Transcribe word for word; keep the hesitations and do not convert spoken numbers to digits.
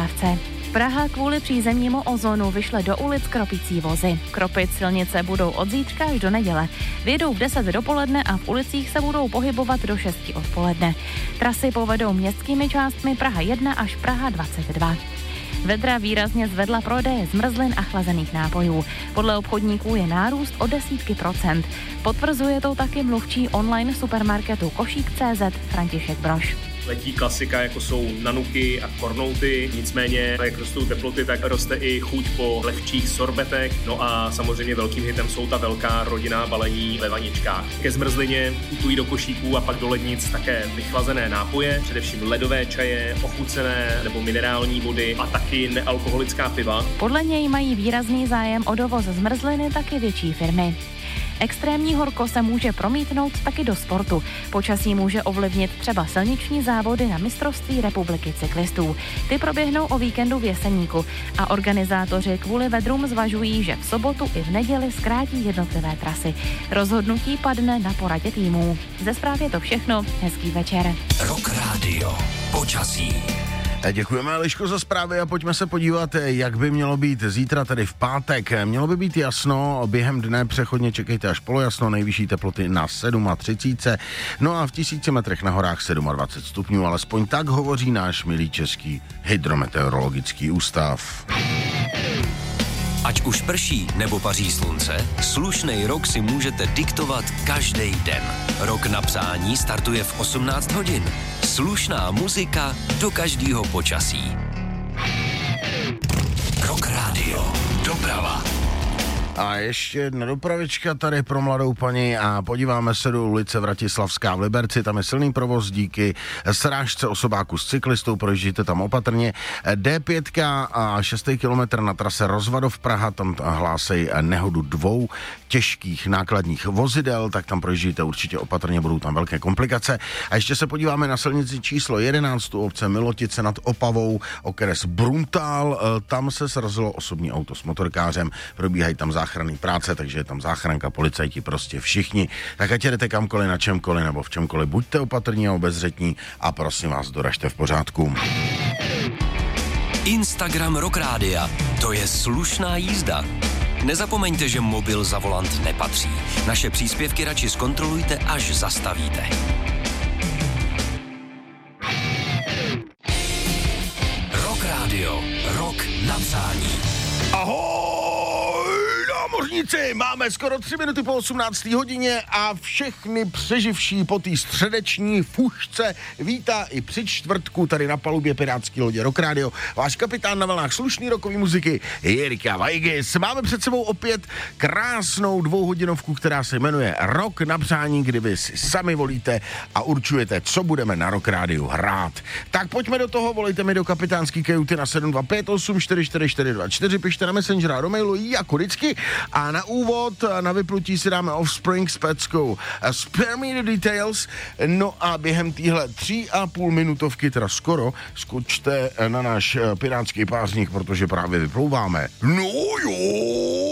přestávce. Praha kvůli přízemnímu ozonu vyšle do ulic kropicí vozy. Kropit silnice budou od zítřka až do neděle. Vyjedou v deset dopoledne a v ulicích se budou pohybovat do šesti odpoledne. Trasy povedou městskými částmi Praha jedna až Praha dvacet dva. Vedra výrazně zvedla prodeje zmrzlin a chlazených nápojů. Podle obchodníků je nárůst o desítky procent. Potvrzuje to taky mluvčí online supermarketu Košík tečka cé zet František Brož. Letí klasika, jako jsou nanuky a kornouty, nicméně jak rostou teploty, tak roste i chuť po lehčích sorbetech, no a samozřejmě velkým hitem jsou ta velká rodinná balení ve vaničkách. Ke zmrzlině putují do košíků a pak do lednic také vychlazené nápoje, především ledové čaje, ochucené nebo minerální vody a taky nealkoholická piva. Podle něj mají výrazný zájem o dovoz zmrzliny taky větší firmy. Extrémní horko se může promítnout taky do sportu. Počasí může ovlivnit třeba silniční závody na mistrovství republiky cyklistů. Ty proběhnou o víkendu v Jeseníku a organizátoři kvůli vedrům zvažují, že v sobotu i v neděli zkrátí jednotlivé trasy. Rozhodnutí padne na poradě týmů. Ze zpráv je to všechno. Hezký večer. Rock Radio. Počasí. Děkujeme, Eliško, za zprávy a pojďme se podívat, jak by mělo být zítra, tedy v pátek. Mělo by být jasno, během dne přechodně čekejte až polojasno, nejvyšší teploty na třicet sedm. No a v tisíci metrech na horách dvacet sedm stupňů, alespoň tak hovoří náš milý český hydrometeorologický ústav. Ať už prší nebo paří slunce, slušnej rok si můžete diktovat každý den. Rok na přání startuje v osmnáct hodin. Slušná muzika do každého počasí. Rock Radio. Doprava. A ještě jedna dopravička tady pro mladou paní a podíváme se do ulice Vratislavská v Liberci, tam je silný provoz díky srážce osobáku s cyklistou, projíždějte tam opatrně. dé pět a šestý kilometr na trase Rozvadov Praha, tam hlásej nehodu dvou těžkých nákladních vozidel, tak tam projíždějte určitě opatrně, budou tam velké komplikace. A ještě se podíváme na silnici číslo jedenáct u obce Milotice nad Opavou, okres Bruntál, tam se srazilo osobní auto s motorkářem, probíhají tam záchranné práce, takže je tam záchranka, policajti, prostě všichni. Tak ať jdete kamkoliv, na čemkoliv nebo v čemkoliv, buďte opatrní a obezřetní a prosím vás, doražte v pořádku. Instagram Rock Rádia. To je slušná jízda. Nezapomeňte, že mobil za volant nepatří. Naše příspěvky radši zkontrolujte, až zastavíte. Rock Radio. Rock na přání. Ahoj, námořníci! Máme skoro tři minuty po osmnácté hodině a všechny přeživší po té středeční fušce vítá i při čtvrtku tady na palubě pirátský lodě Rock Radio. Váš kapitán na vlnách slušný rokový muziky Jirka Vajgis. Máme před sebou opět krásnou dvouhodinovku, která se jmenuje Rock na přání, kdy vy si sami volíte a určujete, co budeme na Rock Radio hrát. Tak pojďme do toho, volejte mi do kapitánský kajuty na sedm dva pět osm čtyři čtyři čtyři dva čtyři, pište na Messenger a do mailu jako vždycky. A na úvod, na vyplutí si dáme Offspring s peckou Spare Me the Details. No a během téhle tří a půl minutovky, teda skoro, skočte na náš pirátský pásník, protože právě vyplouváme. No jo!